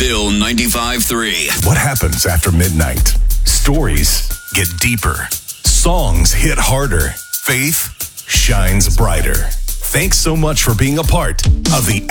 Bill 95.3. What happens after midnight? Stories get deeper. Songs hit harder. Faith shines brighter. Thanks so much for being a part of the